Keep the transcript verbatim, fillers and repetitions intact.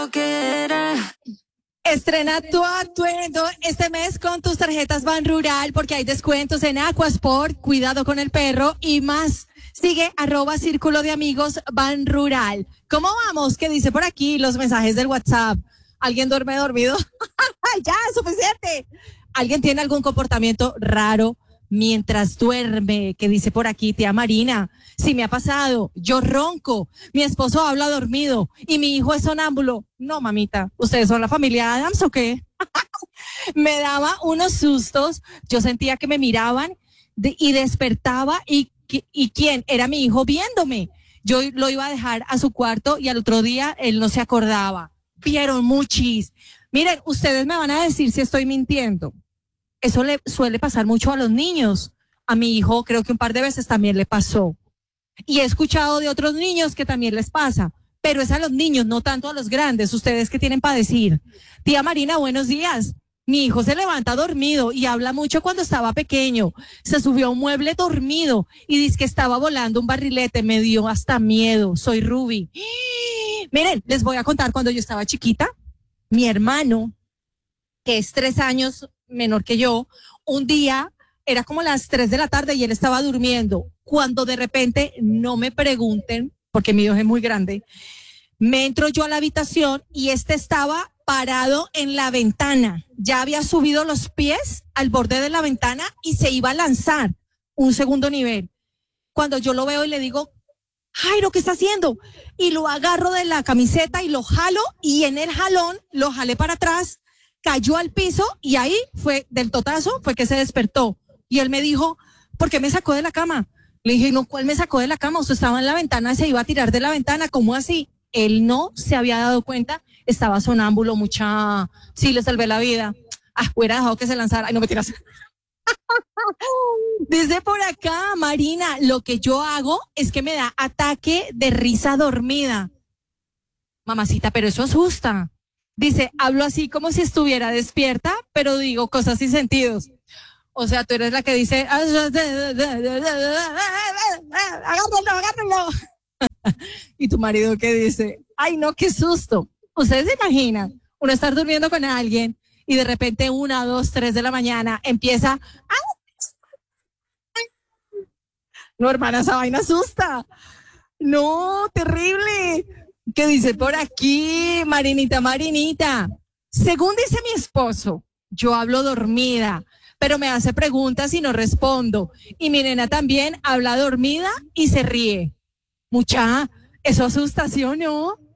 que era. Estrena tu atuendo este mes con tus tarjetas Ban Rural porque hay descuentos en Aquasport, cuidado con el perro y más. Sigue arroba Círculo de Amigos Ban Rural. ¿Cómo vamos? ¿Qué dice por aquí los mensajes del WhatsApp? ¿Alguien duerme dormido? Ya, suficiente. ¿Alguien tiene algún comportamiento raro mientras duerme? ¿Qué dice por aquí tía Marina? Sí me ha pasado, yo ronco, mi esposo habla dormido y mi hijo es sonámbulo. No, mamita, ¿ustedes son la familia Adams o qué? Me daba unos sustos, yo sentía que me miraban de, y despertaba y, y quién, era mi hijo viéndome. Yo lo iba a dejar a su cuarto y al otro día él no se acordaba. Vieron muchis. Miren, ustedes me van a decir si estoy mintiendo. Eso le suele pasar mucho a los niños. A mi hijo creo que un par de veces también le pasó. Y he escuchado de otros niños que también les pasa, pero es a los niños, no tanto a los grandes. ¿Ustedes qué tienen para decir? Tía Marina, buenos días. Mi hijo se levanta dormido y habla mucho cuando estaba pequeño. Se subió a un mueble dormido y dice que estaba volando un barrilete. Me dio hasta miedo. Soy Ruby. Miren, les voy a contar cuando yo estaba chiquita. Mi hermano, que es tres años menor que yo, un día era como las tres de la tarde y él estaba durmiendo. Cuando de repente, no me pregunten, porque mi hijo es muy grande, me entro yo a la habitación y este estaba parado en la ventana. Ya había subido los pies al borde de la ventana y se iba a lanzar un segundo nivel. Cuando yo lo veo y le digo, Jairo, ¿qué está haciendo? Y lo agarro de la camiseta y lo jalo y en el jalón lo jalé para atrás, cayó al piso y ahí fue del totazo, fue que se despertó. Y él me dijo, ¿por qué me sacó de la cama? Le dije, no, ¿cuál me sacó de la cama? Usted estaba en la ventana, se iba a tirar de la ventana, ¿cómo así? Él no se había dado cuenta, estaba sonámbulo, mucha, sí, le salvé la vida. Ah, hubiera dejado que se lanzara. Ay, no me tiras. Dice por acá, Marina, lo que yo hago es que me da ataque de risa dormida. Mamacita, pero eso asusta. Dice, hablo así como si estuviera despierta, pero digo cosas sin sentidos. O sea, tú eres la que dice, agárrenlo, agárrenlo. Y tu marido que dice, ay no, qué susto. Ustedes se imaginan, uno estar durmiendo con alguien y de repente una, dos, tres de la mañana empieza, no, hermana, esa vaina asusta. No, terrible. ¿Qué dice por aquí, Marinita, Marinita? Según dice mi esposo, yo hablo dormida, pero me hace preguntas y no respondo. Y mi nena también habla dormida y se ríe. Mucha, eso asusta, ¿sí o no?